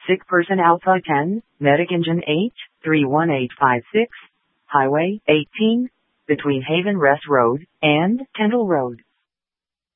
Sick person Alpha 10, Medic Engine 8, 31856, Highway 18, between Haven Rest Road and Kendall Road.